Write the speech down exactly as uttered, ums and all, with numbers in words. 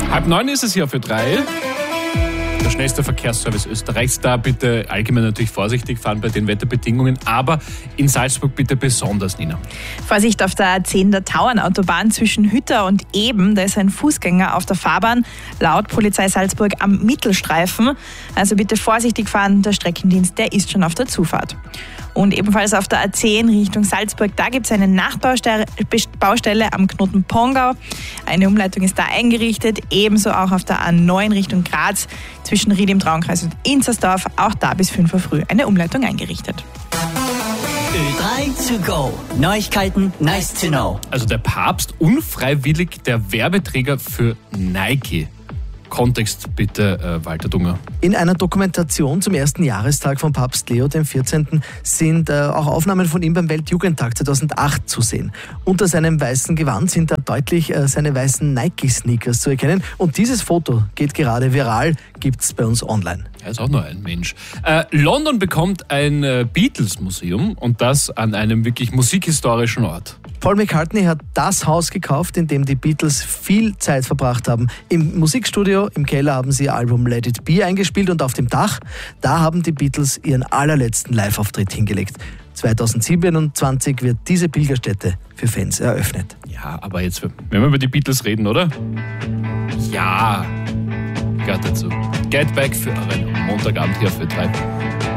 Halb neun ist es hier für drei. Der schnellste Verkehrsservice Österreichs. Da bitte allgemein natürlich vorsichtig fahren bei den Wetterbedingungen, aber in Salzburg bitte besonders, Nina. Vorsicht auf der A zehn der Tauernautobahn zwischen Hütter und Eben. Da ist ein Fußgänger auf der Fahrbahn, laut Polizei Salzburg am Mittelstreifen. Also bitte vorsichtig fahren, der Streckendienst, der ist schon auf der Zufahrt. Und ebenfalls auf der A zehn Richtung Salzburg, da gibt es eine Nachbaustelle Baustelle am Knoten Pongau. Eine Umleitung ist da eingerichtet, ebenso auch auf der A neun Richtung Graz zwischen Ried im Traunkreis und Inzersdorf, auch da bis fünf Uhr früh eine Umleitung eingerichtet. Ö drei to go. Neuigkeiten nice to know. Also der Papst unfreiwillig der Werbeträger für Nike. Kontext bitte, äh, Walter Dunger. In einer Dokumentation zum ersten Jahrestag von Papst Leo dem vierzehnten sind äh, auch Aufnahmen von ihm beim Weltjugendtag zweitausendacht zu sehen. Unter seinem weißen Gewand sind da deutlich äh, seine weißen Nike-Sneakers zu erkennen. Und dieses Foto geht gerade viral, gibt's bei uns online. Er ist auch nur ein Mensch. Äh, London bekommt ein äh, Beatles-Museum und das an einem wirklich musikhistorischen Ort. Paul McCartney hat das Haus gekauft, in dem die Beatles viel Zeit verbracht haben. Im Musikstudio, im Keller haben sie ihr Album Let It Be eingespielt und auf dem Dach, da haben die Beatles ihren allerletzten Live-Auftritt hingelegt. zweitausendsiebenundzwanzig wird diese Pilgerstätte für Fans eröffnet. Ja, aber jetzt, wenn wir über die Beatles reden, oder? Ja, gehört dazu. Get Back für euren Montagabend hier für drei.